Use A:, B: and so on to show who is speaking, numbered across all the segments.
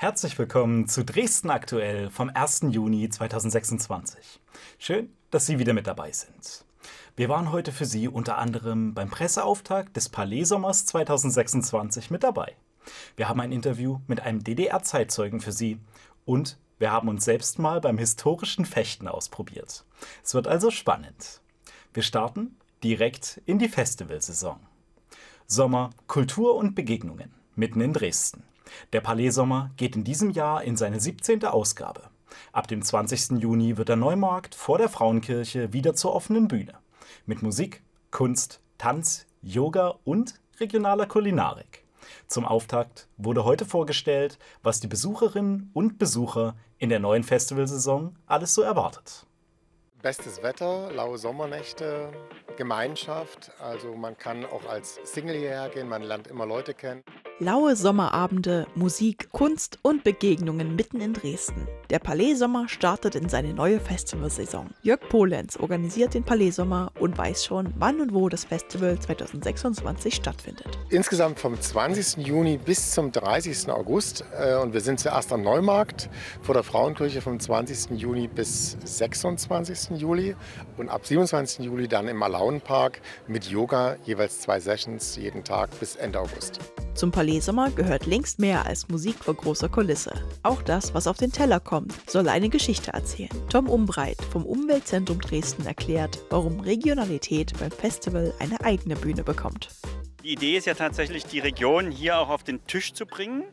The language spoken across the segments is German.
A: Herzlich willkommen zu Dresden aktuell vom 1. Juni 2026. Schön, dass Sie wieder mit dabei sind. Wir waren heute für Sie unter anderem beim Presseauftakt des Palais-Sommers 2026 mit dabei. Wir haben ein Interview mit einem DDR-Zeitzeugen für Sie und wir haben uns selbst mal beim historischen Fechten ausprobiert. Es wird also spannend. Wir starten direkt in die Festivalsaison. Sommer, Kultur und Begegnungen mitten in Dresden. Der Palais-Sommer geht in diesem Jahr in seine 17. Ausgabe. Ab dem 20. Juni wird der Neumarkt vor der Frauenkirche wieder zur offenen Bühne. Mit Musik, Kunst, Tanz, Yoga und regionaler Kulinarik. Zum Auftakt wurde heute vorgestellt, was die Besucherinnen und Besucher in der neuen Festivalsaison alles so erwartet.
B: Bestes Wetter, laue Sommernächte, Gemeinschaft. Also man kann auch als Single hierher gehen, man lernt immer Leute kennen.
C: Laue Sommerabende, Musik, Kunst und Begegnungen mitten in Dresden. Der Palais-Sommer startet in seine neue Festivalsaison. Jörg Polenz organisiert den Palais-Sommer und weiß schon, wann und wo das Festival 2026 stattfindet.
B: Insgesamt vom 20. Juni bis zum 30. August. Und wir sind zuerst am Neumarkt vor der Frauenkirche vom 20. Juni bis 26. Juli. Und ab 27. Juli dann im Alaunenpark mit Yoga, jeweils 2 Sessions jeden Tag bis Ende August.
C: Zum Palais-Sommer gehört längst mehr als Musik vor großer Kulisse. Auch das, was auf den Teller kommt, soll eine Geschichte erzählen. Tom Umbreit vom Umweltzentrum Dresden erklärt, warum Regionalität beim Festival eine eigene Bühne bekommt.
D: Die Idee ist ja tatsächlich, die Region hier auch auf den Tisch zu bringen.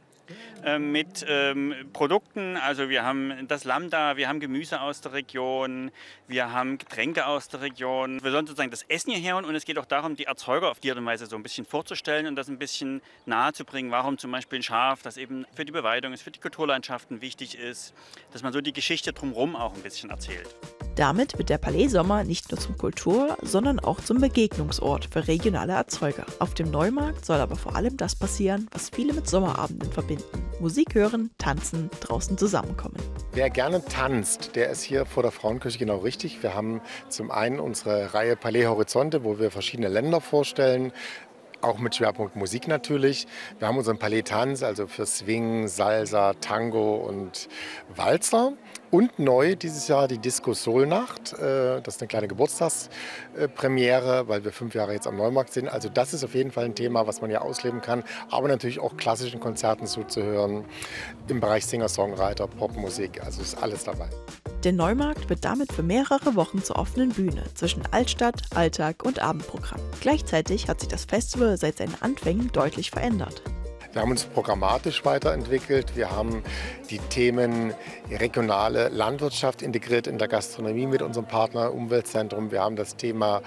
D: Mit Produkten, also wir haben das Lamm da, wir haben Gemüse aus der Region, wir haben Getränke aus der Region. Wir sollen sozusagen das Essen hierher holen und es geht auch darum, die Erzeuger auf die Art und Weise so ein bisschen vorzustellen und das ein bisschen nahe zu bringen, warum zum Beispiel ein Schaf, das eben für die Beweidung ist, für die Kulturlandschaften wichtig ist, dass man so die Geschichte drumherum auch ein bisschen erzählt.
C: Damit wird der Palais-Sommer nicht nur zum Kultur-, sondern auch zum Begegnungsort für regionale Erzeuger. Auf dem Neumarkt soll aber vor allem das passieren, was viele mit Sommerabenden verbinden. Musik hören, tanzen, draußen zusammenkommen.
B: Wer gerne tanzt, der ist hier vor der Frauenkirche genau richtig. Wir haben zum einen unsere Reihe Palais Horizonte, wo wir verschiedene Länder vorstellen. Auch mit Schwerpunkt Musik natürlich. Wir haben unseren Palais Tanz, also für Swing, Salsa, Tango und Walzer. Und neu dieses Jahr die Disco Soul Nacht. Das ist eine kleine Geburtstagspremiere, weil wir 5 Jahre jetzt am Neumarkt sind. Also das ist auf jeden Fall ein Thema, was man ja ausleben kann. Aber natürlich auch klassischen Konzerten zuzuhören. Im Bereich Singer-Songwriter, Popmusik. Also ist alles dabei.
C: Der Neumarkt wird damit für mehrere Wochen zur offenen Bühne zwischen Altstadt, Alltag und Abendprogramm. Gleichzeitig hat sich das Festival seit seinen Anfängen deutlich verändert.
B: Wir haben uns programmatisch weiterentwickelt. Wir haben die Themen regionale Landwirtschaft integriert in der Gastronomie mit unserem Partner Umweltzentrum. Wir haben das Thema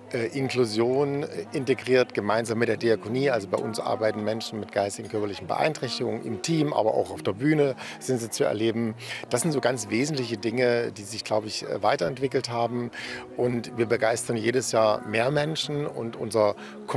B: Inklusion integriert, gemeinsam mit der Diakonie. Also bei uns arbeiten Menschen mit geistigen, körperlichen Beeinträchtigungen im Team, aber auch auf der Bühne sind sie zu erleben. Das sind so ganz wesentliche Dinge, die sich, glaube ich, weiterentwickelt haben. Und wir begeistern jedes Jahr mehr Menschen und unser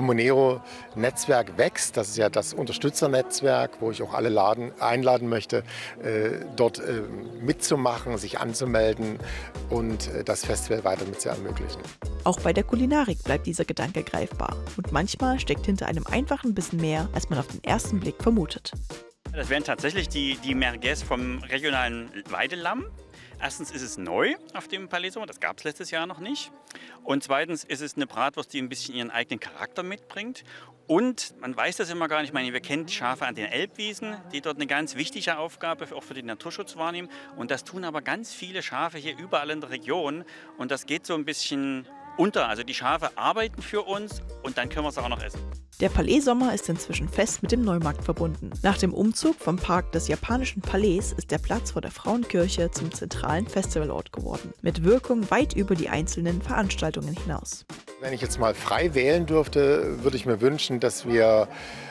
B: Comunero-Netzwerk wächst. Das ist ja das Unterstützernetzwerk, wo ich auch alle einladen möchte, dort mitzumachen, sich anzumelden und das Festival weiter mit zu ermöglichen.
C: Auch bei der Kulinarik bleibt dieser Gedanke greifbar. Und manchmal steckt hinter einem einfachen Bissen mehr, als man auf den ersten Blick vermutet.
D: Das wären tatsächlich die Merguez vom regionalen Weidelamm. Erstens ist es neu auf dem Palais-Sommer, das gab es letztes Jahr noch nicht. Und zweitens ist es eine Bratwurst, die ein bisschen ihren eigenen Charakter mitbringt. Und man weiß das immer gar nicht, ich meine, wir kennen die Schafe an den Elbwiesen, die dort eine ganz wichtige Aufgabe auch für den Naturschutz wahrnehmen. Und das tun aber ganz viele Schafe hier überall in der Region. Und das geht so ein bisschen unter. Also die Schafe arbeiten für uns und dann können wir es auch noch essen.
C: Der Palais-Sommer ist inzwischen fest mit dem Neumarkt verbunden. Nach dem Umzug vom Park des japanischen Palais ist der Platz vor der Frauenkirche zum zentralen Festivalort geworden. Mit Wirkung weit über die einzelnen Veranstaltungen hinaus.
B: Wenn ich jetzt mal frei wählen dürfte, würde ich mir wünschen, dass wir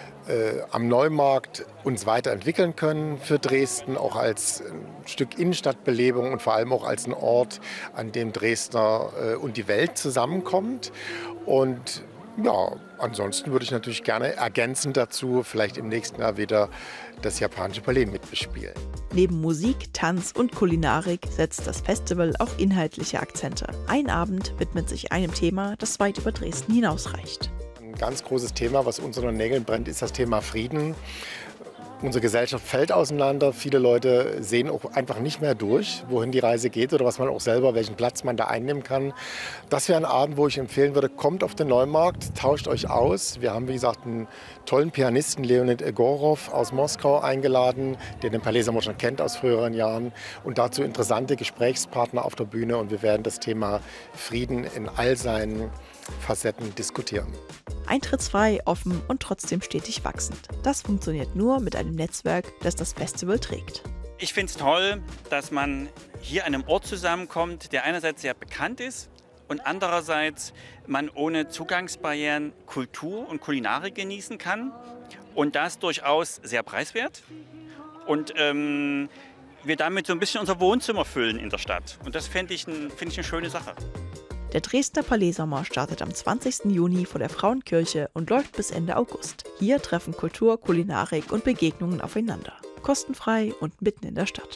B: am Neumarkt uns weiterentwickeln können für Dresden, auch als ein Stück Innenstadtbelebung und vor allem auch als ein Ort, an dem Dresdner und die Welt zusammenkommt. Und ja, ansonsten würde ich natürlich gerne ergänzend dazu vielleicht im nächsten Jahr wieder das japanische Palais mitbespielen.
C: Neben Musik, Tanz und Kulinarik setzt das Festival auch inhaltliche Akzente. Ein Abend widmet sich einem Thema, das weit über Dresden hinausreicht.
B: Ein ganz großes Thema, was uns unter den Nägeln brennt, ist das Thema Frieden. Unsere Gesellschaft fällt auseinander. Viele Leute sehen auch einfach nicht mehr durch, wohin die Reise geht oder was man auch selber, welchen Platz man da einnehmen kann. Das wäre ein Abend, wo ich empfehlen würde, kommt auf den Neumarkt, tauscht euch aus. Wir haben, wie gesagt, einen tollen Pianisten, Leonid Egorov aus Moskau, eingeladen, der den Palais Sommer schon kennt aus früheren Jahren. Und dazu interessante Gesprächspartner auf der Bühne. Und wir werden das Thema Frieden in all seinen Facetten diskutieren.
C: Eintrittsfrei, offen und trotzdem stetig wachsend. Das funktioniert nur mit einem Netzwerk, das das Festival trägt.
D: Ich finde es toll, dass man hier an einem Ort zusammenkommt, der einerseits sehr bekannt ist und andererseits man ohne Zugangsbarrieren Kultur und Kulinarik genießen kann und das durchaus sehr preiswert. Und wir damit so ein bisschen unser Wohnzimmer füllen in der Stadt. Und das finde ich eine schöne Sache.
C: Der Dresdner Palais Sommer startet am 20. Juni vor der Frauenkirche und läuft bis Ende August. Hier treffen Kultur, Kulinarik und Begegnungen aufeinander. Kostenfrei und mitten in der Stadt.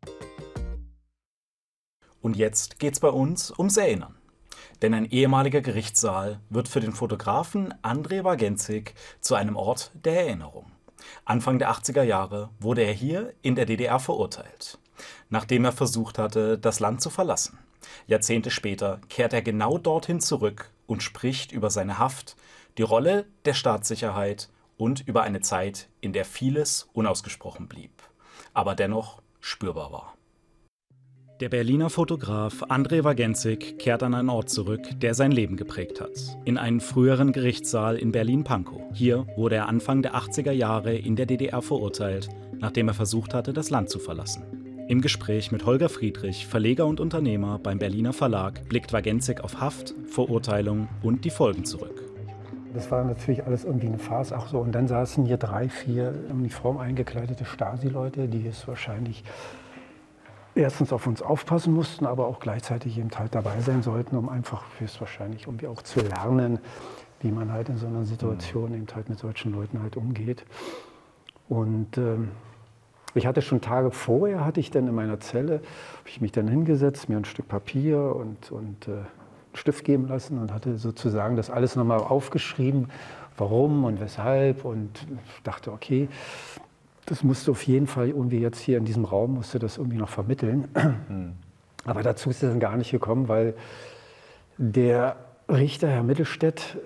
A: Und jetzt geht's bei uns ums Erinnern. Denn ein ehemaliger Gerichtssaal wird für den Fotografen André Wagensik zu einem Ort der Erinnerung. Anfang der 80er Jahre wurde er hier in der DDR verurteilt, nachdem er versucht hatte, das Land zu verlassen. Jahrzehnte später kehrt er genau dorthin zurück und spricht über seine Haft, die Rolle der Staatssicherheit und über eine Zeit, in der vieles unausgesprochen blieb, aber dennoch spürbar war. Der Berliner Fotograf André Wagensik kehrt an einen Ort zurück, der sein Leben geprägt hat. In einen früheren Gerichtssaal in Berlin-Pankow. Hier wurde er Anfang der 80er Jahre in der DDR verurteilt, nachdem er versucht hatte, das Land zu verlassen. Im Gespräch mit Holger Friedrich, Verleger und Unternehmer beim Berliner Verlag, blickt Wagensik auf Haft, Verurteilung und die Folgen zurück.
E: Das war natürlich alles irgendwie eine Farce. Auch so. Und dann saßen hier 3, 4 in Uniform eingekleidete Stasi-Leute, die es wahrscheinlich erstens auf uns aufpassen mussten, aber auch gleichzeitig eben halt dabei sein sollten, um einfach höchstwahrscheinlich irgendwie auch zu lernen, wie man halt in so einer Situation eben halt mit solchen Leuten halt umgeht. Und ich hatte schon Tage vorher, hatte ich dann in meiner Zelle, habe ich mich dann hingesetzt, mir ein Stück Papier und einen Stift geben lassen und hatte sozusagen das alles nochmal aufgeschrieben, warum und weshalb, und dachte, okay, das musste auf jeden Fall irgendwie jetzt hier in diesem Raum, musste das irgendwie noch vermitteln. Aber dazu ist es dann gar nicht gekommen, weil der Richter, Herr Mittelstädt,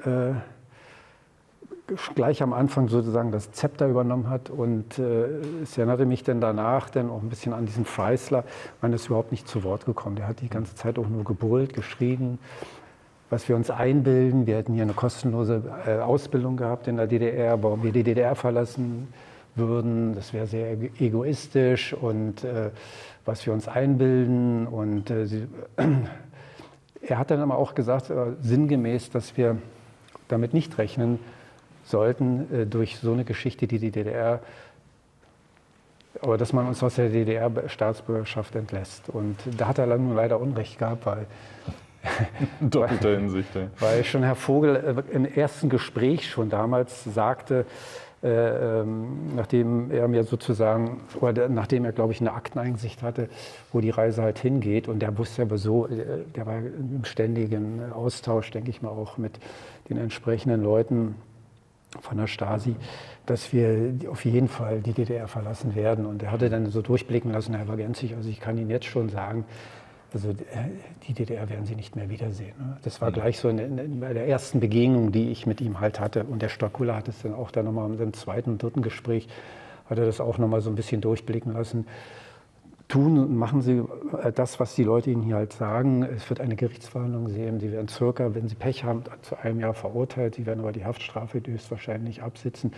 E: gleich am Anfang sozusagen das Zepter übernommen hat, und es erinnerte mich dann danach dann auch ein bisschen an diesen Freisler. Man ist überhaupt nicht zu Wort gekommen. Der hat die ganze Zeit auch nur gebrüllt, geschrien, was wir uns einbilden. Wir hätten hier eine kostenlose Ausbildung gehabt in der DDR, warum wir die DDR verlassen würden. Das wäre sehr egoistisch und was wir uns einbilden. Und er hat dann aber auch gesagt, sinngemäß, dass wir damit nicht rechnen sollten, durch so eine Geschichte, die DDR, aber dass man uns aus der DDR-Staatsbürgerschaft entlässt. Und da hat er nun leider Unrecht gehabt, weil
F: doppelter Hinsicht.
E: Weil schon Herr Vogel im ersten Gespräch schon damals sagte, nachdem er mir sozusagen, oder nachdem er, glaube ich, eine Akteneinsicht hatte, wo die Reise halt hingeht, und der wusste aber so, der war im ständigen Austausch, denke ich mal, auch mit den entsprechenden Leuten von der Stasi, dass wir auf jeden Fall die DDR verlassen werden. Und er hatte dann so durchblicken lassen, Herr Wagensik, also ich kann Ihnen jetzt schon sagen, also die DDR werden Sie nicht mehr wiedersehen. Das war gleich so bei der ersten Begegnung, die ich mit ihm halt hatte. Und der Stockuller hat es dann auch dann nochmal im zweiten und dritten Gespräch, hat er das auch nochmal so ein bisschen durchblicken lassen. Tun und machen Sie das, was die Leute Ihnen hier halt sagen. Es wird eine Gerichtsverhandlung sehen. Sie werden circa, wenn Sie Pech haben, zu einem Jahr verurteilt. Sie werden aber die Haftstrafe höchstwahrscheinlich absitzen.